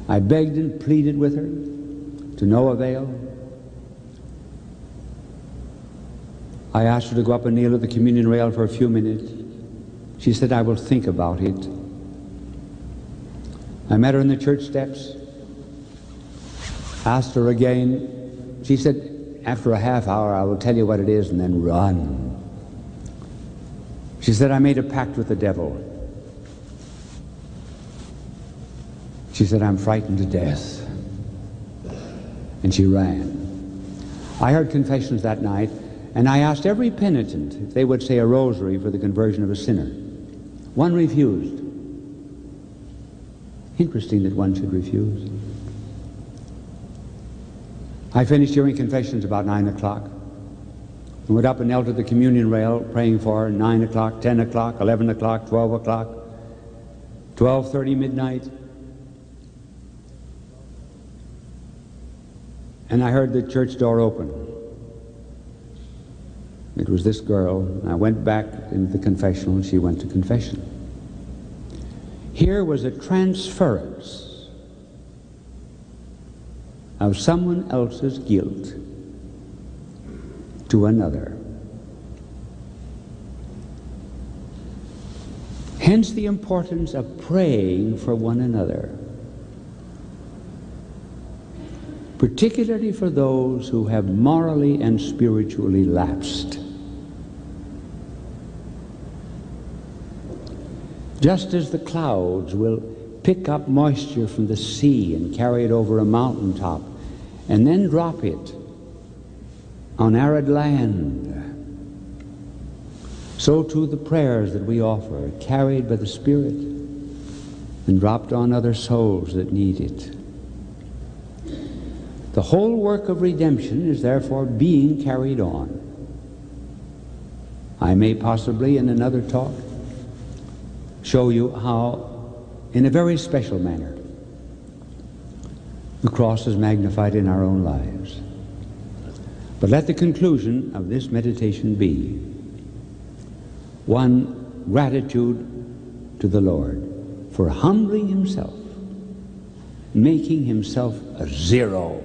I begged and pleaded with her, to no avail. I asked her to go up and kneel at the communion rail for a few minutes. She said, I will think about it. I met her in the church steps, asked her again. She said, after a half hour, I will tell you what it is and then run. She said, I made a pact with the devil. She said, I'm frightened to death. And she ran. I heard confessions that night, and I asked every penitent if they would say a rosary for the conversion of a sinner. One refused. Interesting that one should refuse. I finished hearing confessions about 9 o'clock. I went up and knelt at the communion rail praying for her. 9 o'clock, 10 o'clock, 11 o'clock, 12 o'clock, 12:30, midnight. And I heard the church door open. It was this girl. I went back into the confessional and she went to confession. Here was a transference of someone else's guilt to another. Hence the importance of praying for one another, particularly for those who have morally and spiritually lapsed. Just as the clouds will pick up moisture from the sea and carry it over a mountaintop and then drop it on arid land, so too the prayers that we offer are carried by the Spirit and dropped on other souls that need it. The whole work of redemption is therefore being carried on. I may possibly in another talk show you how, in a very special manner, the cross is magnified in our own lives. But let the conclusion of this meditation be one, gratitude to the Lord for humbling himself, making himself a zero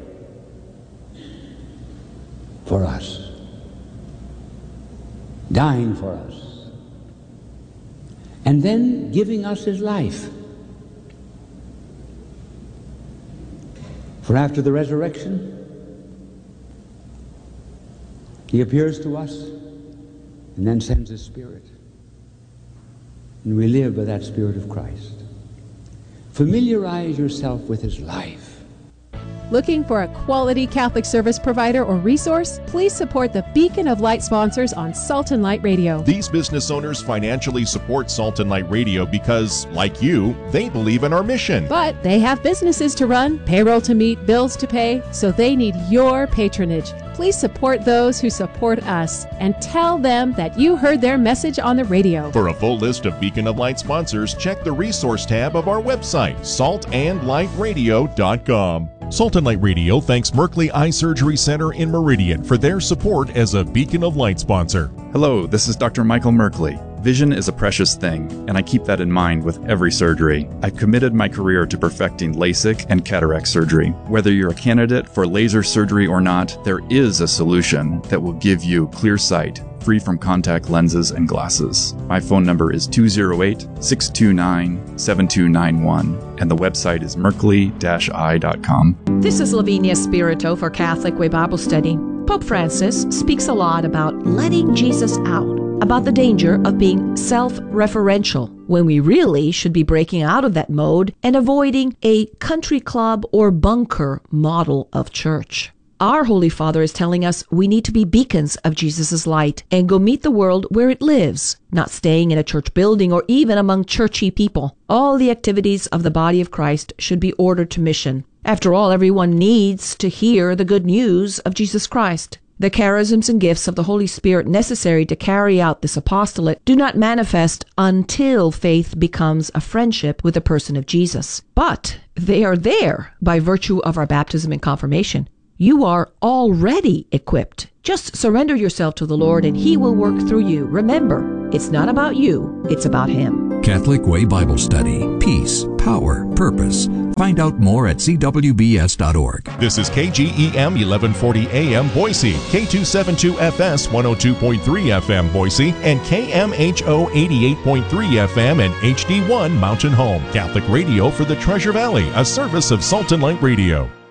for us, dying for us, and then giving us his life. For after the resurrection, he appears to us and then sends his Spirit. And we live by that Spirit of Christ. Familiarize yourself with his life. Looking for a quality Catholic service provider or resource? Please support the Beacon of Light sponsors on Salt and Light Radio. These business owners financially support Salt and Light Radio because, like you, they believe in our mission. But they have businesses to run, payroll to meet, bills to pay, so they need your patronage. Please support those who support us and tell them that you heard their message on the radio. For a full list of Beacon of Light sponsors, check the resource tab of our website, saltandlightradio.com. Salt and Light Radio thanks Merkley Eye Surgery Center in Meridian for their support as a Beacon of Light sponsor. Hello, this is Dr. Michael Merkley. Vision is a precious thing, and I keep that in mind with every surgery. I've committed my career to perfecting LASIK and cataract surgery. Whether you're a candidate for laser surgery or not, there is a solution that will give you clear sight, free from contact lenses and glasses. My phone number is 208-629-7291, and the website is merkley-eye.com. This is Lavinia Spirito for Catholic Way Bible Study. Pope Francis speaks a lot about letting Jesus out, about the danger of being self-referential, when we really should be breaking out of that mode and avoiding a country club or bunker model of church. Our Holy Father is telling us we need to be beacons of Jesus' light and go meet the world where it lives, not staying in a church building or even among churchy people. All the activities of the body of Christ should be ordered to mission. After all, everyone needs to hear the good news of Jesus Christ. The charisms and gifts of the Holy Spirit necessary to carry out this apostolate do not manifest until faith becomes a friendship with the person of Jesus. But they are there by virtue of our baptism and confirmation. You are already equipped. Just surrender yourself to the Lord and he will work through you. Remember, It's not about you, it's about Him. Catholic Way Bible Study. Peace, power, purpose. Find out more at cwbs.org. This is KGEM 1140 AM Boise, K272FS 102.3 FM Boise, and KMHO 88.3 FM and HD1 Mountain Home. Catholic radio for the Treasure Valley, a service of Salt and Light Radio.